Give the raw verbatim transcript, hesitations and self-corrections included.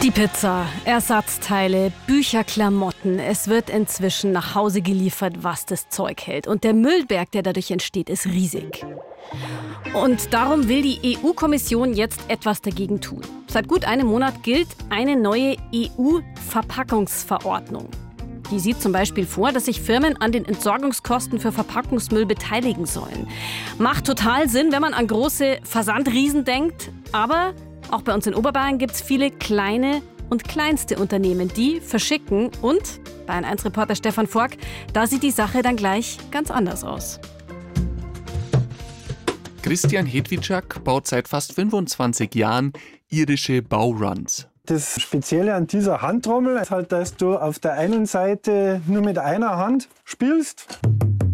Die Pizza, Ersatzteile, Bücher, Klamotten. Es wird inzwischen nach Hause geliefert, was das Zeug hält. Und der Müllberg, der dadurch entsteht, ist riesig. Und darum will die E U-Kommission jetzt etwas dagegen tun. Seit gut einem Monat gilt eine neue E U-Verpackungsverordnung. Die sieht zum Beispiel vor, dass sich Firmen an den Entsorgungskosten für Verpackungsmüll beteiligen sollen. Macht total Sinn, wenn man an große Versandriesen denkt. Aber auch bei uns in Oberbayern gibt es viele kleine und kleinste Unternehmen, die verschicken. Und Bayern eins Reporter Stefan Fork, da sieht die Sache dann gleich ganz anders aus. Christian Hedwitschak baut seit fast fünfundzwanzig Jahren irische Bauruns. Das Spezielle an dieser Handtrommel ist halt, dass du auf der einen Seite nur mit einer Hand spielst